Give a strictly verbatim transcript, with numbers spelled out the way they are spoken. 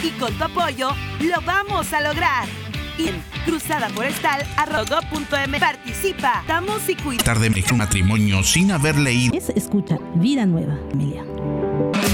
Y con tu apoyo, lo vamos a lograr. Y en cruzada forestal arroba gob punto eme participa, damos y cuidamos. Tarde me un matrimonio sin haber leído. Es escucha Vida Nueva, Emilia.